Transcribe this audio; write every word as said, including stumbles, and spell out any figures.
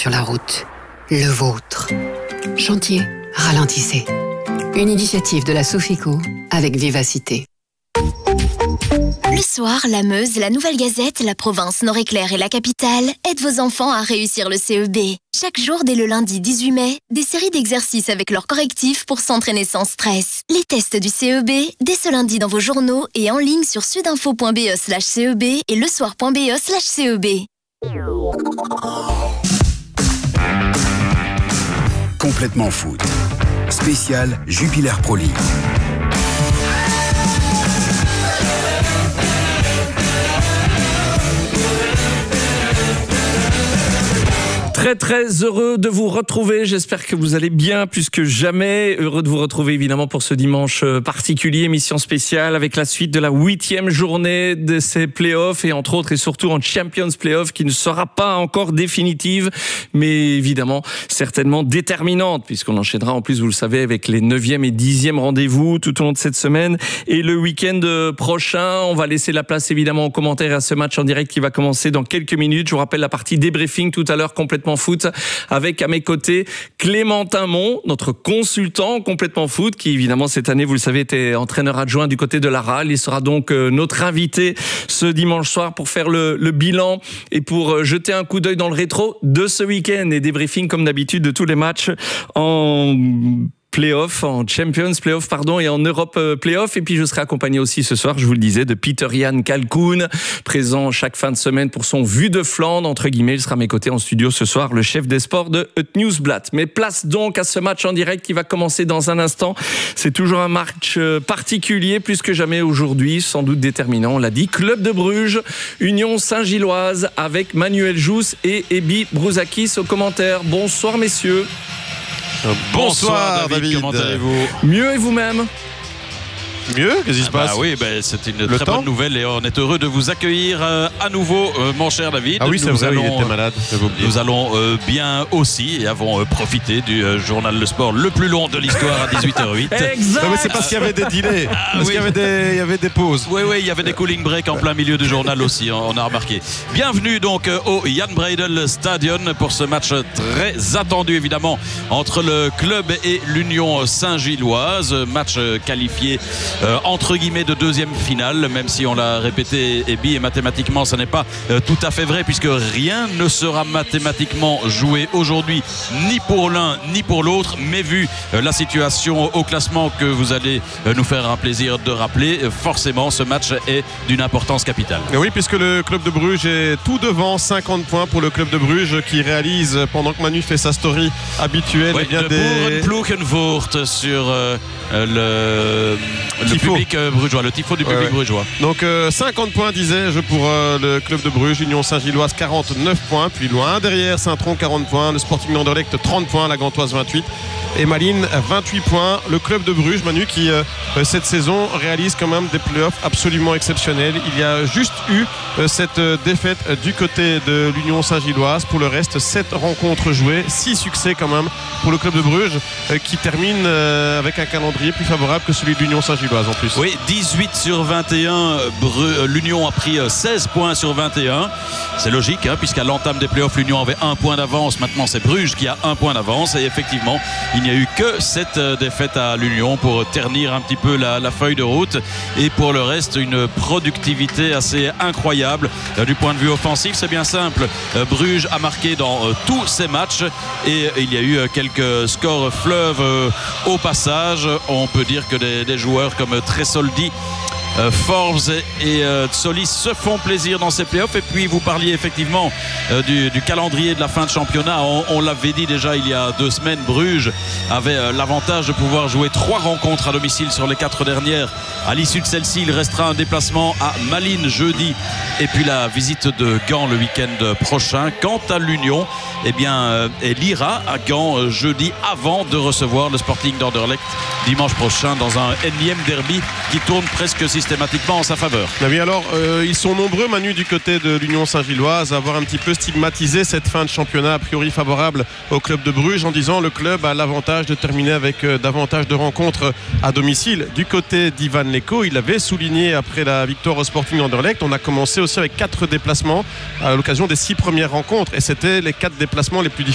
sur la route. Le vôtre. Chantier, ralentissez. Une initiative de la Sofico avec vivacité. Le soir, la Meuse, la Nouvelle Gazette, la province Nord-Éclair et la capitale aident vos enfants à réussir le C E B. Chaque jour, dès le lundi dix-huit mai, des séries d'exercices avec leurs correctifs pour s'entraîner sans stress. Les tests du C E B, dès ce lundi dans vos journaux et en ligne sur sudinfo.be slash CEB et lesoir.be slash CEB. Complètement foot. Spécial Jupiler Pro League. Très très heureux de vous retrouver, j'espère que vous allez bien plus que jamais, heureux de vous retrouver évidemment pour ce dimanche particulier, émission spéciale avec la suite de la huitième journée de ces playoffs et entre autres et surtout en Champions Playoffs qui ne sera pas encore définitive mais évidemment certainement déterminante puisqu'on enchaînera en plus vous le savez avec les neuvième et dixième rendez-vous tout au long de cette semaine et le week-end prochain, on va laisser la place évidemment aux commentaires à ce match en direct qui va commencer dans quelques minutes, je vous rappelle la partie débriefing tout à l'heure complètement foot avec à mes côtés Clémentin Mont, notre consultant complètement foot qui évidemment cette année vous le savez était entraîneur adjoint du côté de la R A L. Il sera donc notre invité ce dimanche soir pour faire le, le bilan et pour jeter un coup d'œil dans le rétro de ce week-end et débriefing comme d'habitude de tous les matchs en Playoff, en Champions Playoff, pardon, et en Europe Playoff. Et puis, je serai accompagné aussi ce soir, je vous le disais, de Peter-Jan Kalkoun, présent chaque fin de semaine pour son Vue de Flandre, entre guillemets. Il sera à mes côtés en studio ce soir, le chef des sports de Het Nieuwsblad. Mais place donc à ce match en direct qui va commencer dans un instant. C'est toujours un match particulier, plus que jamais aujourd'hui, sans doute déterminant. On l'a dit, Club de Bruges, Union Saint-Gilloise, avec Manuel Jousse et Ebi Brouzakis aux commentaires. Bonsoir, messieurs. Bonsoir, Bonsoir David, David, comment allez-vous ? Mieux et vous-même ? Mieux, qu'est-ce qui se ah bah passe ? Oui, bah, c'est une Le très temps bonne nouvelle et on est heureux de vous accueillir euh, à nouveau, euh, mon cher David. Ah oui, c'est nous vrai, allons, il était malade. Nous allons euh, bien aussi et avons euh, profité du euh, journal Le Sport le plus long de l'histoire à dix-huit heures huit. Exact. Non, mais c'est parce qu'il y avait des délais, ah, parce oui. qu'il y avait des, il y avait des pauses. Oui, oui, il y avait des cooling breaks en plein milieu du journal aussi, on a remarqué. Bienvenue donc au Jan Breydel Stadion pour ce match très attendu évidemment entre le club et l'Union Saint-Gilloise. Match qualifié euh, entre guillemets de deuxième finale, même si on l'a répété Ebi, et mathématiquement ça n'est pas euh, tout à fait vrai puisque rien ne sera mathématiquement joué aujourd'hui ni pour l'un ni pour l'autre, mais vu euh, la situation au classement que vous allez euh, nous faire un plaisir de rappeler, euh, forcément ce match est d'une importance capitale. Et oui, puisque le club de Bruges est tout devant, cinquante points pour le club de Bruges qui réalise, pendant que Manu fait sa story habituelle, oui, eh bien de des... Boerenploegenvoort sur euh, le, le public euh, brugeois, le tifo du public ouais, ouais. brugeois. Donc euh, cinquante points disais-je pour euh, le club de Bruges, Union Saint-Gilloise quarante-neuf points, puis loin derrière Saint-Tron quarante points, le Sporting Anderlecht trente points, la Gantoise vingt-huit et Malines vingt-huit points. Le club de Bruges, Manu, qui euh, cette saison réalise quand même des playoffs absolument exceptionnels. Il y a juste eu euh, cette euh, défaite euh, du côté de l'Union Saint-Gilloise. Pour le reste, sept rencontres jouées, six succès quand même pour le club de Bruges euh, qui termine euh, avec un calendrier plus favorable que celui de l'Union Saint-Gilloise en plus. Oui, dix-huit sur vingt et un, l'Union a pris seize points sur vingt et un. C'est logique, hein, puisqu'à l'entame des playoffs, l'Union avait un point d'avance. Maintenant, c'est Bruges qui a un point d'avance. Et effectivement, il n'y a eu que cette défaite à l'Union pour ternir un petit peu la, la feuille de route. Et pour le reste, une productivité assez incroyable. Du point de vue offensif, c'est bien simple. Bruges a marqué dans tous ses matchs. Et il y a eu quelques scores fleuves au passage. On peut dire que des, des joueurs comme Tresoldi, Euh, Forbes et euh, Solis se font plaisir dans ces playoffs. Et puis vous parliez effectivement euh, du, du calendrier de la fin de championnat. On, on l'avait dit déjà il y a deux semaines, Bruges avait euh, l'avantage de pouvoir jouer trois rencontres à domicile sur les quatre dernières. À l'issue de celle-ci, il restera un déplacement à Malines jeudi et puis la visite de Gand le week-end prochain. Quant à l'Union, eh bien, euh, elle ira à Gand euh, jeudi avant de recevoir le Sporting d'Anderlecht dimanche prochain dans un énième derby qui tourne presque systématiquement en sa faveur. Ah oui, alors euh, ils sont nombreux, Manu, du côté de l'Union Saint-Gilloise, à avoir un petit peu stigmatisé cette fin de championnat a priori favorable au club de Bruges en disant le club a l'avantage de terminer avec euh, davantage de rencontres à domicile. Du côté d'Ivan Leko, il avait souligné après la victoire au Sporting Anderlecht, on a commencé aussi avec quatre déplacements à l'occasion des six premières rencontres et c'était les quatre déplacements les plus difficiles